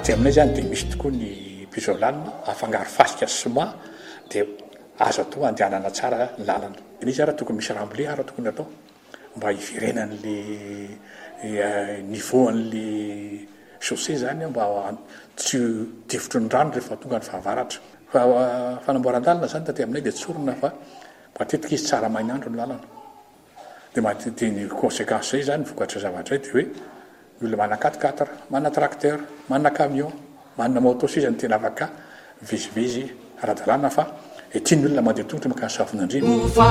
aty aminay zany dia misy tokoa ny pisolanina afangaro fasika soma dia azo atao andehanana tsara ny lalana. Izy ara tokony misy rambole ara tokony atao mba hiverenan'le niveau an'le chaussée zany mba tsy tifotry ny rano rehefa tonga ny fahavaratra. Fa fanamboaran-dalana zany taty aminay dia tsorona fa matetika izy tsara mainandro ny lalana. Dia ny conséquence zay zany vokatra zavatra dia hoe ny olona mana 4x4, mana tracteur, mana camion, mana moto sisa ny tena afaka vizivizy ara-dalàna fa tiany olona mandeha tongotra makany safon'Andriana.